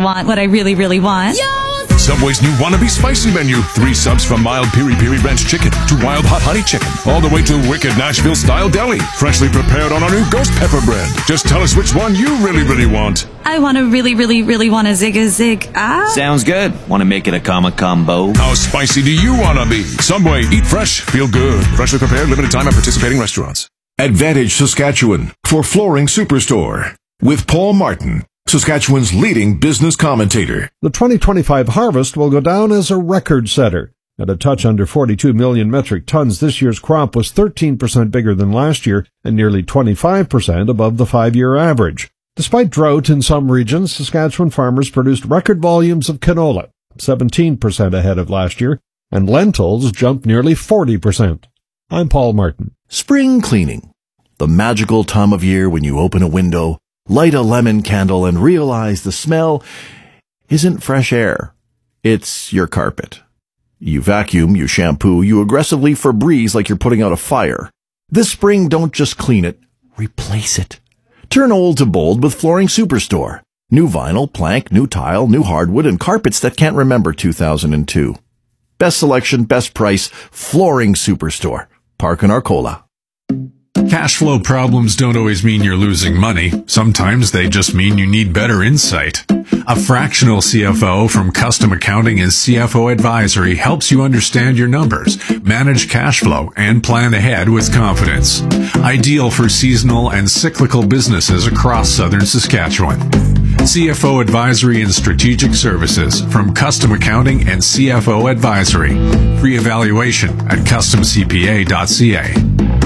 want what I really, really want. Subway's new Wannabe Spicy Menu. 3 subs from mild piri-piri ranch chicken to wild hot honey chicken, all the way to wicked Nashville-style deli. Freshly prepared on our new ghost pepper bread. Just tell us which one you really, really want. I want to really, really, really want a zig. Sounds good. Want to make it a combo? How spicy do you want to be? Subway, eat fresh, feel good. Freshly prepared, limited time at participating restaurants. Advantage Saskatchewan for Flooring Superstore with Paul Martin, Saskatchewan's leading business commentator. The 2025 harvest will go down as a record setter. At a touch under 42 million metric tons, this year's crop was 13% bigger than last year and nearly 25% above the 5-year average. Despite drought in some regions, Saskatchewan farmers produced record volumes of canola, 17% ahead of last year, and lentils jumped nearly 40%. I'm Paul Martin. Spring cleaning. The magical time of year when you open a window, light a lemon candle, and realize the smell isn't fresh air. It's your carpet. You vacuum, you shampoo, you aggressively Febreze like you're putting out a fire. This spring, don't just clean it, replace it. Turn old to bold with Flooring Superstore. New vinyl, plank, new tile, new hardwood, and carpets that can't remember 2002. Best selection, best price, Flooring Superstore. Park in Arcola. Cash flow problems don't always mean you're losing money. Sometimes they just mean you need better insight. A fractional CFO from Custom Accounting and CFO Advisory helps you understand your numbers, manage cash flow, and plan ahead with confidence. Ideal for seasonal and cyclical businesses across southern Saskatchewan. CFO Advisory and Strategic Services from Custom Accounting and CFO Advisory. Free evaluation at customcpa.ca.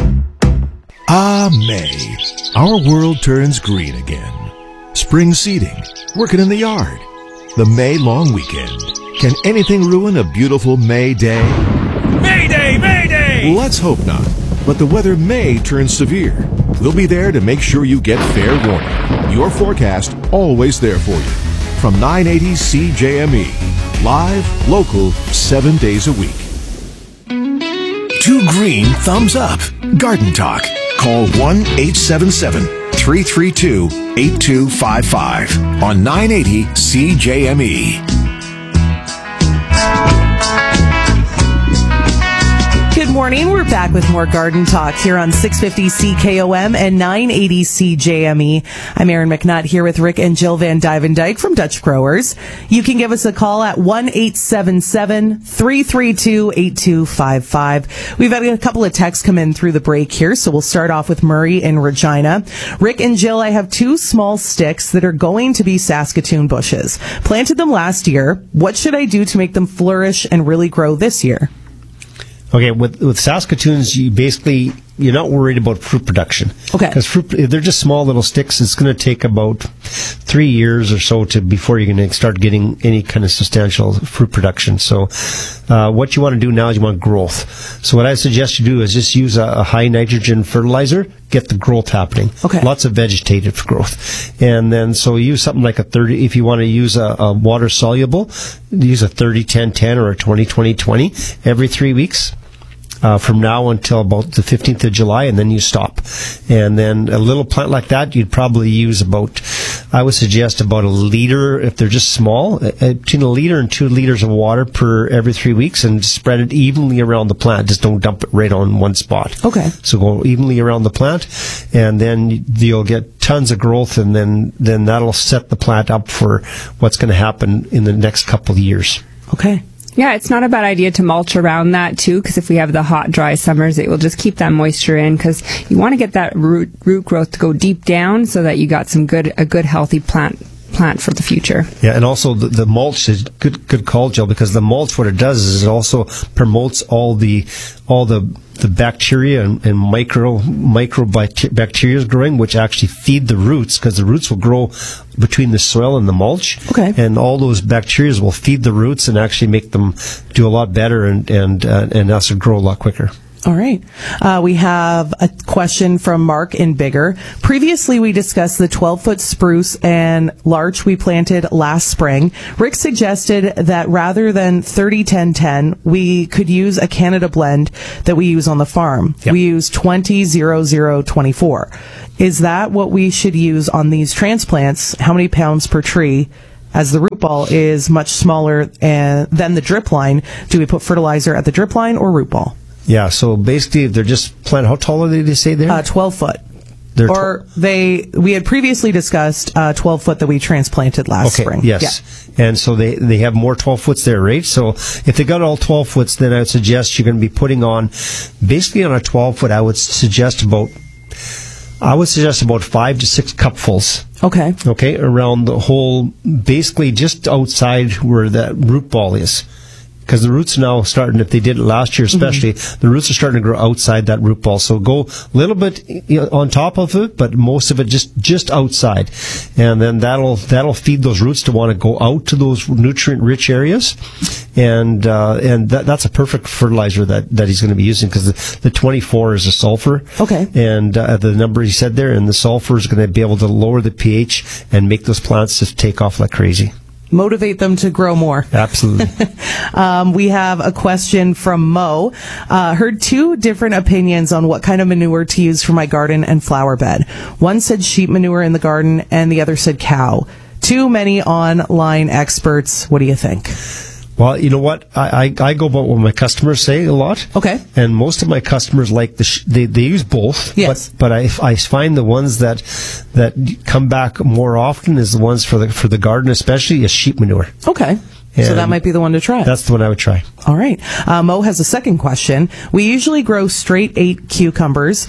Ah, May. Our world turns green again. Spring seeding, working in the yard, the May long weekend. Can anything ruin a beautiful May day? Mayday! Mayday! Let's hope not, but the weather may turn severe. We'll be there to make sure you get fair warning. Your forecast always there for you. From 980 CJME. Live, local, 7 days a week. 2 green thumbs up. Garden Talk. Call 1-877-332-8255 on 980 CJME. Good morning. We're back with more Garden Talk here on 650 CKOM and 980 CJME. I'm Erin McNutt here with Rick and Jill Van Dyke from Dutch Growers. You can give us a call at 1-877-332-8255. We've had a couple of texts come in through the break here, so we'll start off with Murray in Regina. Rick and Jill, I have 2 small sticks that are going to be Saskatoon bushes. Planted them last year. What should I do to make them flourish and really grow this year? Okay, with Saskatoons, you're not worried about fruit production. Okay. Because they're just small little sticks. It's going to take about 3 years or so before you're going to start getting any kind of substantial fruit production. So, what you want to do now is you want growth. So what I suggest you do is just use a high nitrogen fertilizer, get the growth happening. Okay. Lots of vegetative growth. And then, so use something like a 30, if you want to use a water soluble, use a 30-10-10 or a 20-20-20 every 3 weeks. From now until about the 15th of July, and then you stop. And then a little plant like that, you'd probably use I would suggest about 1 liter, if they're just small, between 1 liter and 2 liters of water per every 3 weeks, and spread it evenly around the plant. Just don't dump it right on one spot. Okay. So go evenly around the plant, and then you'll get tons of growth, and then that'll set the plant up for what's going to happen in the next couple of years. Okay. Yeah, it's not a bad idea to mulch around that too, because if we have the hot, dry summers, it will just keep that moisture in, because you want to get that root growth to go deep down so that you got a good healthy plant for the future. Yeah, and also the mulch is good call, Jill, because the mulch, what it does is it also promotes all the bacteria and micro bacteria growing, which actually feed the roots, because the roots will grow between the soil and the mulch. Okay. And all those bacteria will feed the roots and actually make them do a lot better and also grow a lot quicker. All right. We have a question from Mark in Bigger. Previously, we discussed the 12-foot spruce and larch we planted last spring. Rick suggested that rather than 30-10-10, we could use a Canada blend that we use on the farm. Yep. We use 20-00-24. Is that what we should use on these transplants? How many pounds per tree? as the root ball is much smaller than the drip line, do we put fertilizer at the drip line or root ball? Yeah, so basically they're just planted. How tall are they, did you say there? 12 foot. We had previously discussed 12 foot that we transplanted last spring. Yes. Yeah. And so they have more 12 foots there, right? So if they got all 12 foots, then I would suggest you're going to be putting on, basically on a 12 foot, I would suggest about 5 to 6 cupfuls. Okay, around the whole, basically just outside where that root ball is. Because the roots are now starting, if they did it last year especially, the roots are starting to grow outside that root ball. So go a little bit on top of it, but most of it just outside. And then that'll feed those roots to want to go out to those nutrient-rich areas. And that's a perfect fertilizer that he's going to be using, because the 24 is a sulfur. Okay. And the number he said there, and the sulfur is going to be able to lower the pH and make those plants just take off like crazy. Motivate them to grow more. Absolutely. We have a question from Mo. Heard 2 different opinions on what kind of manure to use for my garden and flower bed. One said sheep manure in the garden, and the other said cow. Too many online experts. What do you think? Well, you know what? I go about what my customers say a lot. Okay. And most of my customers like they use both. Yes. But I find the ones that come back more often is the ones for the garden, especially, is sheep manure. Okay. And so that might be the one to try. That's the one I would try. All right. Mo has a second question. We usually grow straight 8 cucumbers,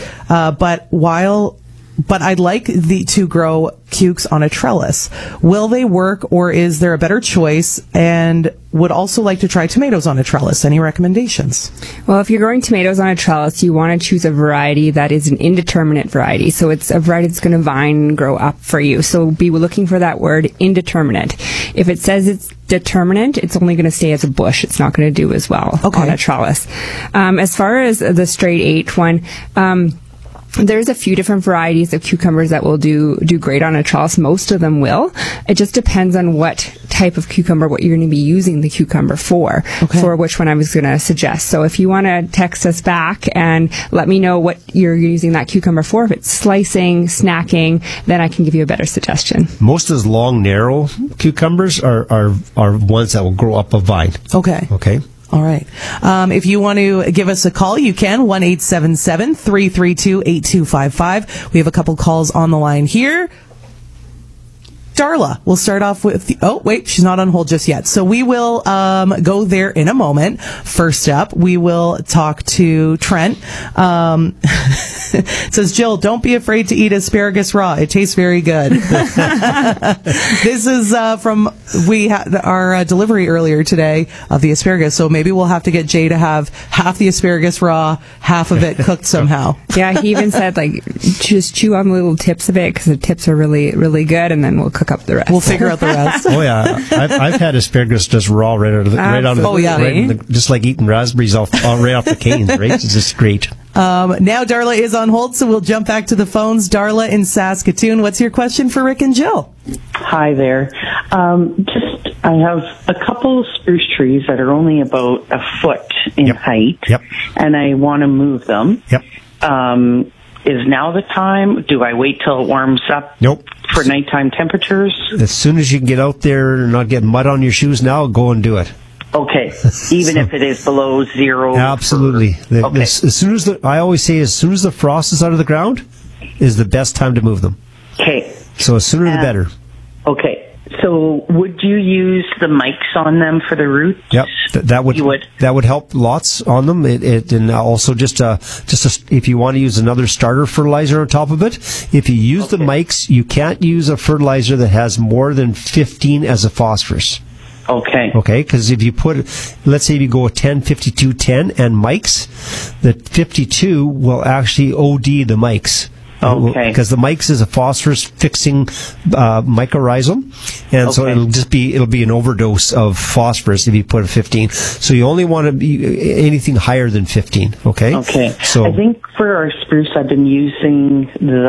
but I'd like to grow cukes on a trellis. Will they work, or is there a better choice? And would also like to try tomatoes on a trellis. Any recommendations? Well, if you're growing tomatoes on a trellis, you want to choose a variety that is an indeterminate variety. So it's a variety that's going to vine and grow up for you. So be looking for that word, indeterminate. If it says it's determinate, it's only going to stay as a bush. It's not going to do as well on a trellis. As far as the straight 8 one, there's a few different varieties of cucumbers that will do great on a trellis. Most of them will. It just depends on what type of cucumber, what you're going to be using the cucumber for which one I was going to suggest. So if you want to text us back and let me know what you're using that cucumber for, if it's slicing, snacking, then I can give you a better suggestion. Most of those long, narrow cucumbers are ones that will grow up a vine. Okay. All right. If you want to give us a call, you can, 1-877-332-8255. We have a couple calls on the line here. Darla, we'll start off with... she's not on hold just yet. So we will go there in a moment. First up, we will talk to Trent. It says, Jill, don't be afraid to eat asparagus raw. It tastes very good. This is from... We had our delivery earlier today of the asparagus, so maybe we'll have to get Jay to have half the asparagus raw, half of it cooked somehow. Yeah, he even said, just chew on the little tips of it, because the tips are really, really good, and then we'll cook up the rest. We'll figure out the rest. Oh yeah, I've had asparagus just raw right out of just like eating raspberries right off the canes, right? It's just great. Now Darla is on hold, so we'll jump back to the phones. Darla in Saskatoon, what's your question for Rick and Jill? Hi there. I have a couple spruce trees that are only about a foot in height, and I want to move them. Is now the time? Do I wait till it warms up? Nope. For nighttime temperatures? As soon as you can get out there and not get mud on your shoes now, go and do it. Okay. Even if it is below 0? Absolutely. As soon as I always say, as soon as the frost is out of the ground, is the best time to move them. Okay. So the sooner the better. Okay. So would you use the mics on them for the roots? Yep, that would help lots on them. And also just if you want to use another starter fertilizer on top of it, if you use the mics, you can't use a fertilizer that has more than 15 as a phosphorus. Okay. Okay, because if you let's say if you go with 10, 52, 10 and mics, the 52 will actually OD the mics. Okay. Because the mics is a phosphorus fixing mycorrhizal, and so it'll be an overdose of phosphorus if you put a 15. So you only want to be anything higher than 15. Okay. Okay. So I think for our spruce, I've been using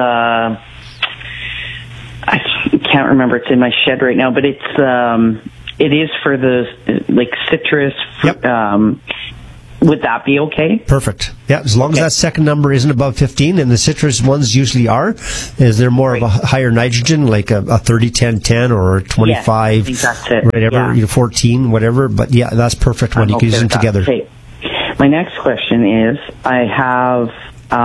I can't remember. It's in my shed right now, but it is for the citrus. Would that be okay? Perfect. Yeah, as long as that second number isn't above 15, and the citrus ones usually are, is they're more of a higher nitrogen, like a 30-10-10 or a 25, that's it. Whatever, 14, whatever. But yeah, that's perfect when you can use them together. Okay. My next question is, I have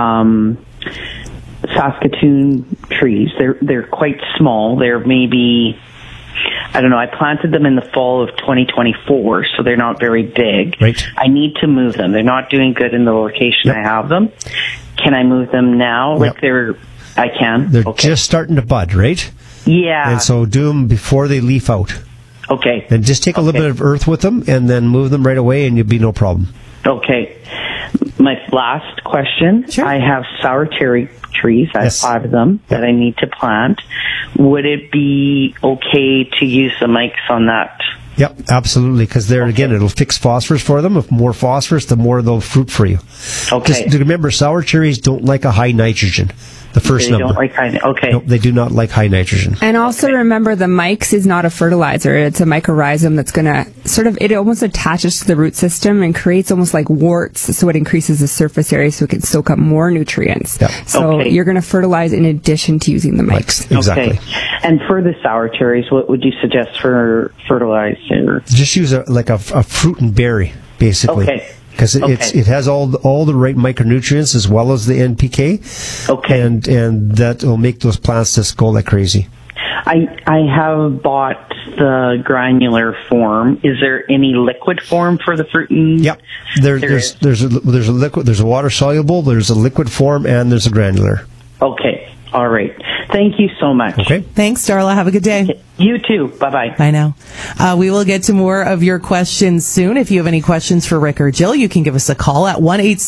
Saskatoon trees. They're quite small. They're maybe, I don't know, I planted them in the fall of 2024, so they're not very big. Right. I need to move them. They're not doing good in the location I have them. Can I move them now? Like I can? They're just starting to bud, right? Yeah. And so do them before they leaf out. Okay. And just take a little bit of earth with them and then move them right away and you'll be no problem. Okay. My last question. Sure. I have sour cherry trees. I have 5 of them that I need to plant. Would it be okay to use the mics on that? Yep, absolutely. Because again, it'll fix phosphorus for them. If more phosphorus, the more they'll fruit for you. Okay. Just remember, sour cherries don't like a high nitrogen. The first number. They don't like high. Okay. No, they do not like high nitrogen. And also remember, the mics is not a fertilizer. It's a mycorrhizum that's going to it almost attaches to the root system and creates almost like warts. So it increases the surface area so it can soak up more nutrients. Yep. So you're going to fertilize in addition to using the mics. Exactly. Okay. And for the sour cherries, what would you suggest for fertilizer? Just use a fruit and berry, basically. Okay. Because it has all the right micronutrients as well as the NPK. Okay. And that will make those plants just go like crazy. I have bought the granular form. Is there any liquid form for the fruit? Yep. There's a liquid, there's a water soluble, there's a liquid form, and there's a granular. Okay. All right. Thank you so much. Okay. Thanks, Darla. Have a good day. You too. Bye-bye. Bye now. We will get to more of your questions soon. If you have any questions for Rick or Jill, you can give us a call at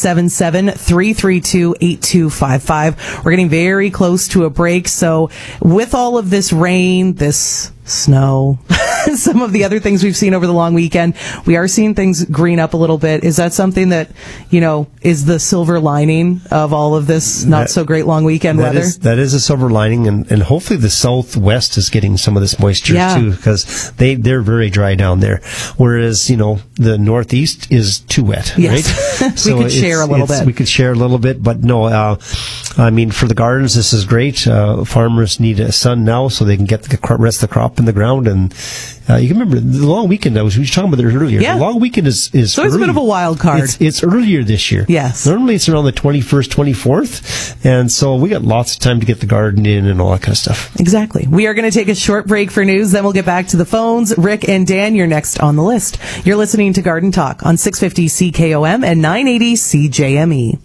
1-877-332-8255. We're getting very close to a break. So with all of this rain, this snow, some of the other things we've seen over the long weekend, we are seeing things green up a little bit. Is that something that, is the silver lining of all of this not so great long weekend weather? That is a silver lining, and hopefully the southwest is getting some of this moisture too, because they're very dry down there. Whereas, the northeast is too wet, right? So we could share a little bit. We could share a little bit, but no, for the gardens, this is great. Farmers need a sun now so they can get the rest of the crop in the ground. And you can remember the long weekend, we were talking about it earlier. Yeah. The long weekend is so it's a bit of a wild card. It's earlier this year. Yes. Normally it's around the 21st, 24th. And so we got lots of time to get the garden in and all that kind of stuff. Exactly. We are going to take a short break for news, then we'll get back to the phones. Rick and Dan, you're next on the list. You're listening to Garden Talk on 650 CKOM and 980 CJME.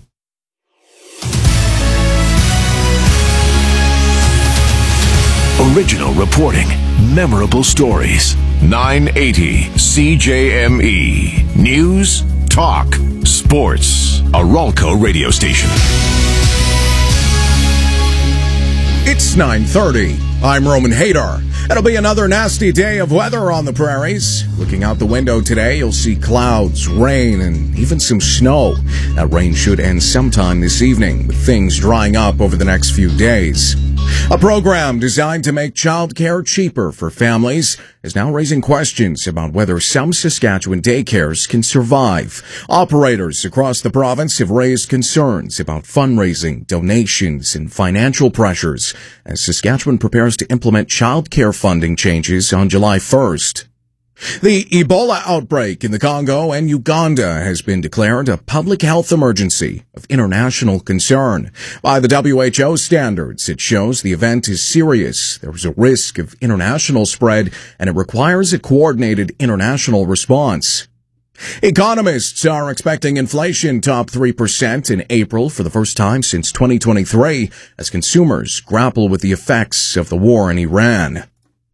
Original reporting, memorable stories. 980 CJME. News, talk, sports. A Ralco radio station. It's 9:30. I'm Roman Hadar. It'll be another nasty day of weather on the prairies. Looking out the window today, you'll see clouds, rain, and even some snow. That rain should end sometime this evening, with things drying up over the next few days. A program designed to make childcare cheaper for families is now raising questions about whether some Saskatchewan daycares can survive. Operators across the province have raised concerns about fundraising, donations, and financial pressures as Saskatchewan prepares to implement childcare funding changes on July 1st. The Ebola outbreak in the Congo and Uganda has been declared a public health emergency of international concern. By the WHO standards, it shows the event is serious. There is a risk of international spread, and it requires a coordinated international response. Economists are expecting inflation top 3% in April for the first time since 2023 as consumers grapple with the effects of the war in Iran.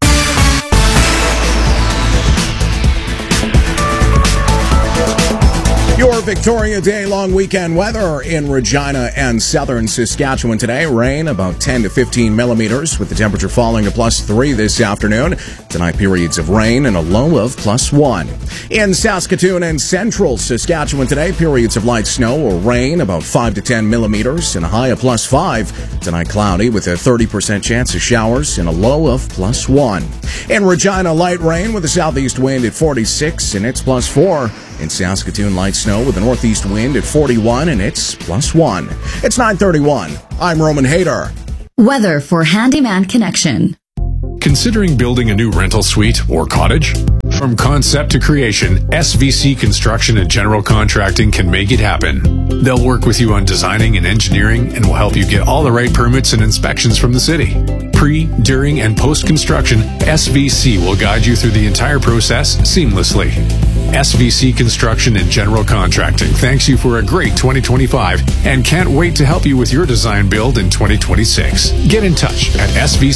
Your Victoria Day long weekend weather in Regina and southern Saskatchewan today. Rain about 10 to 15 millimeters with the temperature falling to +3 this afternoon. Tonight periods of rain and a low of +1. In Saskatoon and central Saskatchewan today, periods of light snow or rain about 5 to 10 millimeters and a high of +5. Tonight cloudy with a 30% chance of showers and a low of +1. In Regina, light rain with a southeast wind at 46 and it's +4. In Saskatoon, light snow with with a northeast wind at 41, and it's +1. It's 9:31. I'm Roman Hader. Weather for Handyman Connection. Considering building a new rental suite or cottage? From concept to creation, SVC Construction and General Contracting can make it happen. They'll work with you on designing and engineering and will help you get all the right permits and inspections from the city. Pre, during, and post-construction, SVC will guide you through the entire process seamlessly. SVC Construction and General Contracting thanks you for a great 2025 and can't wait to help you with your design build in 2026. Get in touch at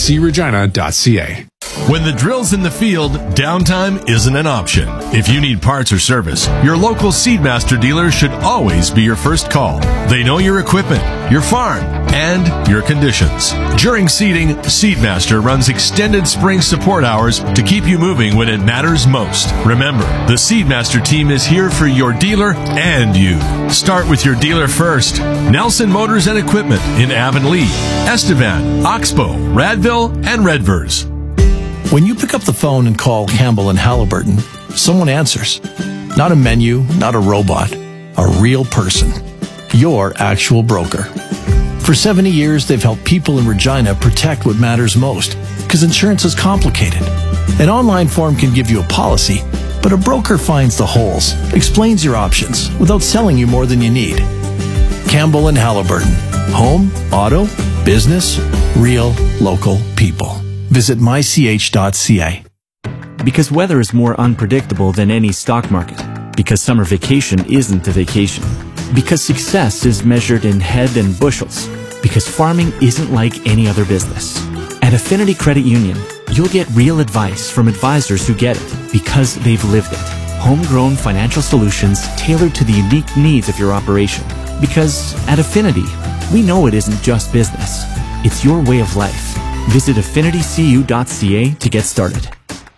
svcregina.ca. When the drill's in the field, downtime isn't an option. If you need parts or service, your local Seedmaster dealer should always be your first call. They know your equipment, your farm, and your conditions. During seeding, Seedmaster runs extended spring support hours to keep you moving when it matters most. Remember, the Seedmaster team is here for your dealer and you. Start with your dealer first. Nelson Motors and Equipment in Avonlea, Estevan, Oxbow, Radville, and Redvers. When you pick up the phone and call Campbell and Halliburton, someone answers. Not a menu, not a robot, a real person. Your actual broker. For 70 years, they've helped people in Regina protect what matters most, because insurance is complicated. An online form can give you a policy, but a broker finds the holes, explains your options, without selling you more than you need. Campbell and Halliburton. Home, auto, business, real, local people. Visit mych.ca. Because weather is more unpredictable than any stock market. Because summer vacation isn't a vacation. Because success is measured in head and bushels. Because farming isn't like any other business. At Affinity Credit Union, you'll get real advice from advisors who get it because they've lived it. Homegrown financial solutions tailored to the unique needs of your operation. Because at Affinity, we know it isn't just business. It's your way of life. Visit affinitycu.ca to get started.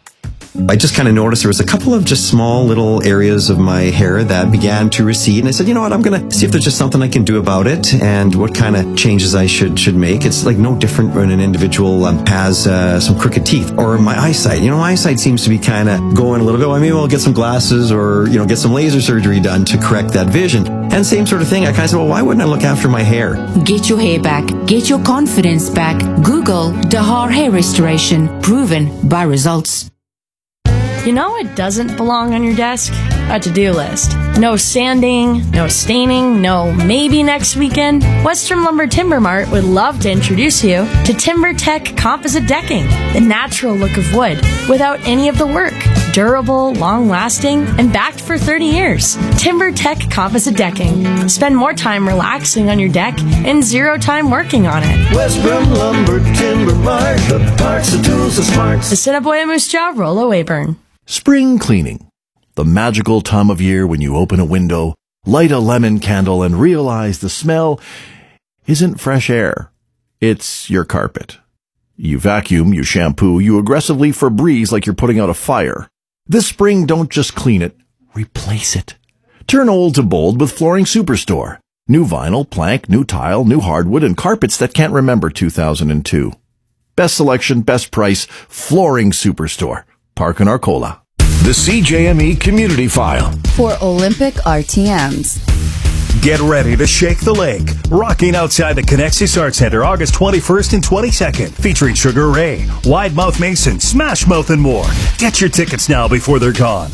I just kind of noticed there was a couple of just small little areas of my hair that began to recede, and I said, you know what, I'm going to see if there's just something I can do about it and what kind of changes I should make. It's like no different when an individual has some crooked teeth or my eyesight. You know, my eyesight seems to be kind of going a little bit. I mean, I'll get some glasses or, you know, get some laser surgery done to correct that vision. And same sort of thing. I kind of said, well, why wouldn't I look after my hair? Get your hair back. Get your confidence back. Google Dahar Hair Restoration. Proven by results. You know what doesn't belong on your desk? A to-do list. No sanding, no staining, no maybe next weekend. Western Lumber Timber Mart would love to introduce you to TimberTech Composite Decking, the natural look of wood without any of the work. Durable, long-lasting, and backed for 30 years. TimberTech Composite Decking. Spend more time relaxing on your deck and zero time working on it. Western Lumber Timber Mart, the parts, the tools, the smarts. The Assiniboia Moose Jaw, Rollo Weyburn. Spring cleaning. The magical time of year when you open a window, light a lemon candle, and realize the smell isn't fresh air. It's your carpet. You vacuum, you shampoo, you aggressively Febreze like you're putting out a fire. This spring, don't just clean it, replace it. Turn old to bold with Flooring Superstore. New vinyl, plank, new tile, new hardwood, and carpets that can't remember 2002. Best selection, best price, Flooring Superstore. Park in Arcola. The CJME Community File. For Olympic RTMs. Get ready to shake the lake. Rocking outside the Connexus Arts Center August 21st and 22nd. Featuring Sugar Ray, Wide Mouth Mason, Smash Mouth, and more. Get your tickets now before they're gone.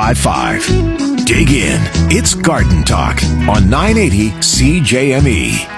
1-877-332-8255. Dig in. It's Garden Talk on 980 CJME.